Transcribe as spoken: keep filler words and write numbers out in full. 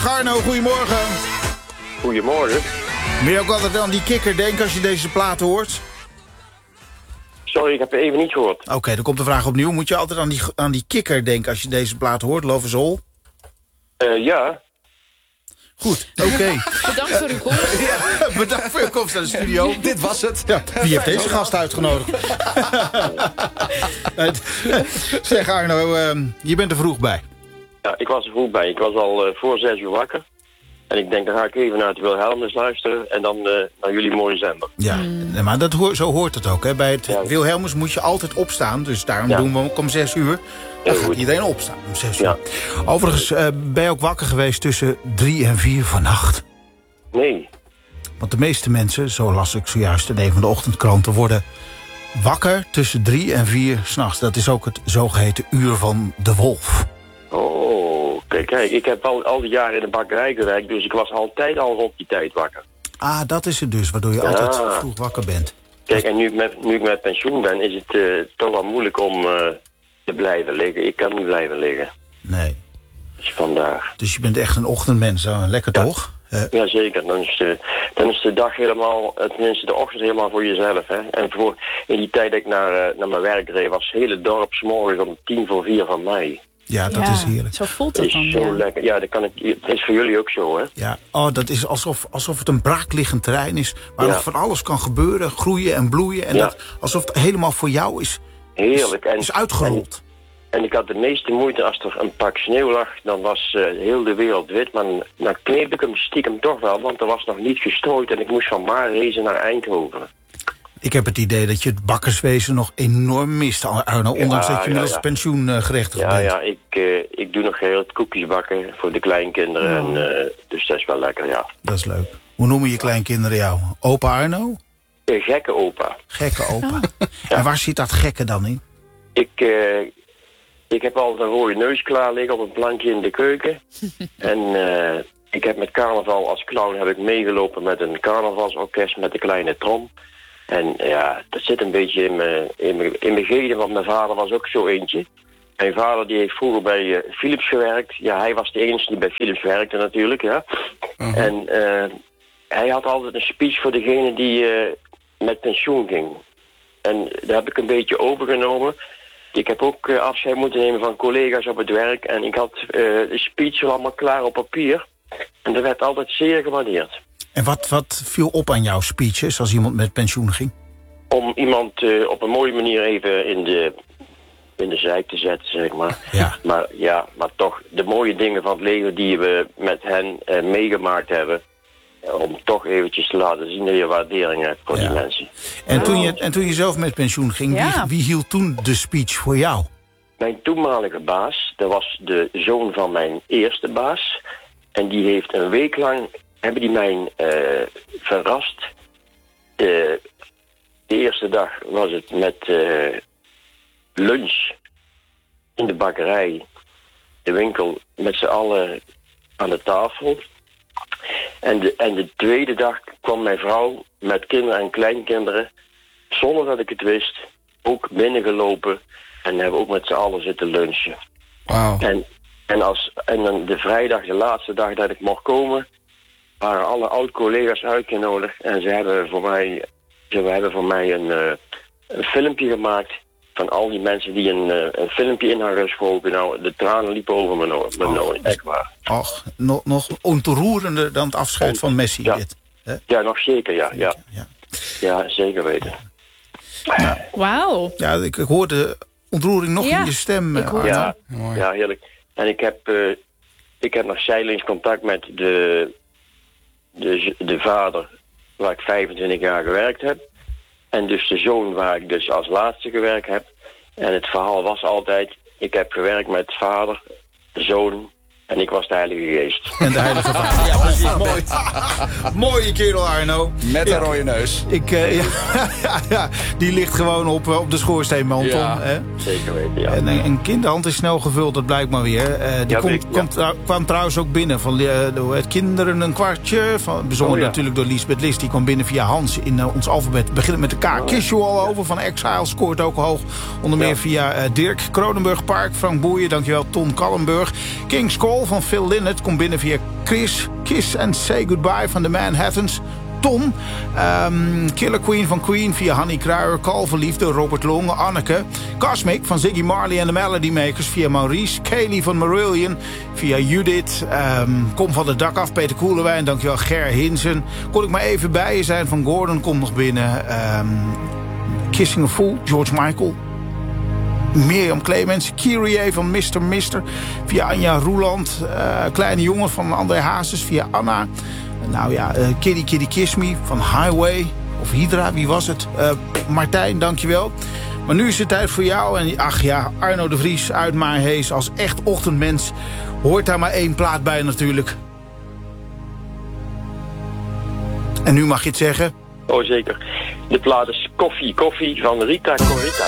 Zeg Arno, goedemorgen. Goedemorgen. Moet je ook altijd aan die kikker denken als je deze plaat hoort? Sorry, ik heb het even niet gehoord. Oké, okay, dan komt de vraag opnieuw. Moet je altijd aan die, aan die kikker denken als je deze plaat hoort, Love is All? Uh, ja. Goed, oké. Okay. Bedankt voor uw komst. Ja, bedankt voor uw komst naar de studio. Dit was het. Ja, wie heeft deze gast uitgenodigd? Zeg Arno, uh, je bent er vroeg bij. Ja, ik was er vroeg bij. Ik was al uh, voor zes uur wakker. En ik denk, dan ga ik even naar het Wilhelmus luisteren en dan uh, naar jullie mooie zender. Ja, mm. maar dat hoor, zo hoort het ook. Hè. Bij het ja. Wilhelmus moet je altijd opstaan. Dus daarom ja. doen we ook om zes uur. Dan gaat iedereen opstaan om zes uur. Ja. Overigens, uh, ben je ook wakker geweest tussen drie en vier vannacht? Nee. Want de meeste mensen, zo las ik zojuist in een van de ochtendkranten, worden wakker tussen drie en vier 's nachts. Dat is ook het zogeheten uur van de wolf. Oh, kijk, kijk, ik heb al, al die jaren in de bakkerij gewerkt, dus ik was altijd al rond die tijd wakker. Ah, dat is het dus, waardoor je ja. altijd vroeg wakker bent. Kijk, en nu ik met, nu ik met pensioen ben, is het uh, toch wel moeilijk om uh, te blijven liggen. Ik kan niet blijven liggen. Nee. Dus vandaag. Dus je bent echt een ochtendmens, uh, lekker ja. toch? Uh. Ja, zeker. Dan is, de, dan is de dag helemaal, tenminste de ochtend helemaal voor jezelf. Hè? En voor, in die tijd dat ik naar, uh, naar mijn werk reed, was het hele dorp 's morgens om tien voor vier van mij. Ja, dat ja, is heerlijk. Zo voelt het dan. Is zo ja. lekker. Ja, dat kan ik, het is voor jullie ook zo, hè? Ja, oh, dat is alsof, alsof het een braakliggend terrein is, waar ja. nog van alles kan gebeuren, groeien en bloeien. En ja. dat, alsof het helemaal voor jou is, heerlijk. Is, en, is uitgerold. En, en ik had de meeste moeite als er een pak sneeuw lag, dan was uh, heel de wereld wit. Maar dan kneep ik hem stiekem toch wel, want er was nog niet gestrooid en ik moest van Maarrezen naar Eindhoven. Ik heb het idee dat je het bakkerswezen nog enorm mist, Arno. Ondanks ja, dat je inmiddels ja, ja. pensioengerechtigd ja, bent. Ja, ik, uh, ik doe nog heel het koekjes bakken voor de kleinkinderen. Oh. En, uh, dus dat is wel lekker, ja. Dat is leuk. Hoe noemen je kleinkinderen jou? Opa Arno? Uh, gekke opa. Gekke opa. Oh. Ja. En waar zit dat gekke dan in? Ik, uh, ik heb altijd een rode neus klaar liggen op een plankje in de keuken. En uh, ik heb met carnaval als clown heb ik meegelopen met een carnavalsorkest met de kleine trom. En ja, dat zit een beetje in mijn, in mijn, in mijn genen, want mijn vader was ook zo eentje. Mijn vader die heeft vroeger bij uh, Philips gewerkt. Ja, hij was de enige die bij Philips werkte natuurlijk, ja. Uh-huh. En uh, hij had altijd een speech voor degene die uh, met pensioen ging. En daar heb ik een beetje overgenomen. Ik heb ook uh, afscheid moeten nemen van collega's op het werk. En ik had uh, de speech al allemaal klaar op papier. En dat werd altijd zeer gewaardeerd. En wat, wat viel op aan jouw speeches als iemand met pensioen ging? Om iemand uh, op een mooie manier even in de, in de zijk te zetten, zeg maar. Ja. Maar ja, maar toch de mooie dingen van het leven die we met hen uh, meegemaakt hebben. Uh, om toch eventjes te laten zien dat je waardering hebt voor ja. die mensen. En toen, je, en toen je zelf met pensioen ging, ja. wie, wie hield toen de speech voor jou? Mijn toenmalige baas, dat was de zoon van mijn eerste baas. En die heeft een week lang... hebben die mij uh, verrast. De, de eerste dag was het met uh, lunch in de bakkerij. De winkel met z'n allen aan de tafel. En de, en de tweede dag kwam mijn vrouw met kinderen en kleinkinderen, zonder dat ik het wist, ook binnengelopen. En hebben ook met z'n allen zitten lunchen. Wow. En, en, als, en dan de vrijdag, de laatste dag dat ik mocht komen, waren alle oud-collega's uitgenodigd. En ze hebben voor mij, ze hebben voor mij een, uh, een filmpje gemaakt van al die mensen die een, uh, een filmpje in hadden gesproken. Nou, de tranen liepen over mijn ogen. Oh. Echt waar. Och, nog, nog ontroerender dan het afscheid On, van Messi. Ja. Dit, hè? Ja, nog zeker, ja. Ja, ja. ja zeker weten. Nou, wauw. Ja, ik, ik hoorde ontroering nog ja, in je stem. Ik hoor ja, ja, heerlijk. En ik heb, uh, ik heb nog zijdelings contact met de, de, de vader waar ik vijfentwintig jaar gewerkt heb. En dus de zoon waar ik dus als laatste gewerkt heb. En het verhaal was altijd, ik heb gewerkt met vader, zoon en ik was de Heilige Geest. En de Heilige Vader. Ja, precies. Mooi. Mooie kerel, Arno. Met een rode neus. Ik, uh, ja, ja, ja, die ligt gewoon op, op de schoorsteenmantel. Ja, hè? Zeker weten, ja. En een kinderhand is snel gevuld, dat blijkt maar weer. Uh, die ja, komt, ik, ja. komt, uh, kwam trouwens ook binnen van uh, de kinderen een kwartje. Van, bezongen oh, ja. natuurlijk door Liesbeth List. Die kwam binnen via Hans in uh, ons alfabet. Beginnen met de K. Oh, Kies je al over van Exile. Scoort ook hoog. Onder meer ja. via uh, Dirk Kronenburg Park. Frank Boeien, dankjewel. Ton Kallenburg. King's Call van Phil Lynott komt binnen via Chris, Kiss and Say Goodbye van de Manhattans. Tom, um, Killer Queen van Queen via Hanny Kruijer. Kalverliefde, Robert Long, Anneke. Cosmic van Ziggy Marley en de Melody Makers via Maurice. Kaylee van Marillion via Judith. Um, kom van het dak af, Peter Koelewijn. Dankjewel, Ger Hinsen. Kon ik maar even bij je zijn van Gordon, komt nog binnen. Um, Kissing a Fool, George Michael. Mirjam Clemens, Kyrie van mister mister via Anja Roeland. Uh, Kleine jongen van André Hazes via Anna. Nou ja, uh, Kitty Kitty Kiss Me van Highway. Of Hydra, wie was het? Uh, Martijn, dankjewel. Maar nu is het tijd voor jou. En ach ja, Arno de Vries uit Maarhees. Als echt ochtendmens hoort daar maar één plaat bij natuurlijk. En nu mag je het zeggen. Oh zeker. De plaat is Koffie Koffie van Rita Corita.